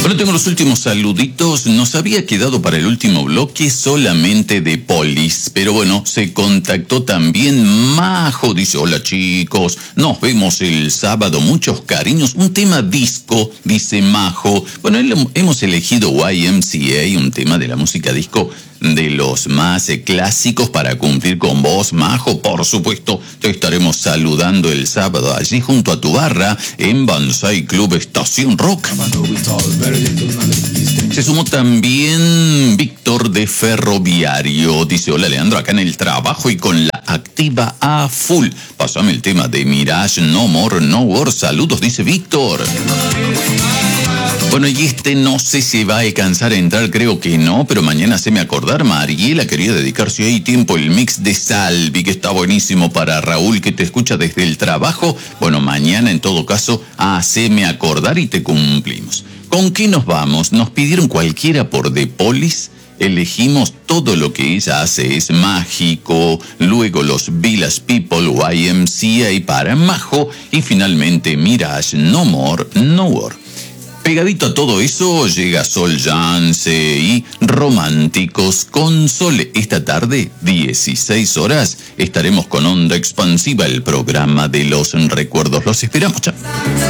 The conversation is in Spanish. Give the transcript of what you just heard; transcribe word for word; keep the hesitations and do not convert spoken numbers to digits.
Bueno, tengo los últimos saluditos. Nos había quedado para el último bloque solamente de Polis, pero bueno, se contactó también Majo. Dice, hola chicos, nos vemos el sábado, muchos cariños. Un tema disco, dice Majo. Bueno, hemos elegido Y M C A, un tema de la música disco de los más eh, clásicos para cumplir con vos, Majo. Por supuesto, te estaremos saludando el sábado allí junto a tu barra en Banzai Club Estación Rock. Se sumó también Víctor de Ferroviario. Dice, hola Leandro, acá en el trabajo y con la activa a full. Pásame el tema de Mirage, No More, No War. Saludos, dice Víctor. Bueno, y este no sé si va a alcanzar a entrar, creo que no, pero mañana se me acordar, Mariela quería dedicar, si hay tiempo, el mix de Salvi, que está buenísimo para Raúl, que te escucha desde el trabajo. Bueno, mañana en todo caso, haceme acordar y te cumplimos. ¿Con qué nos vamos? Nos pidieron cualquiera por The Police. Elegimos Todo lo que ella hace es mágico, luego los Village People, Y M C A para Majo, y finalmente Mirage, No More, No War. Pegadito a todo eso llega Sol Jance y Románticos con Sol. Esta tarde, dieciséis horas, estaremos con Onda Expansiva, el programa de los recuerdos. Los esperamos, chao.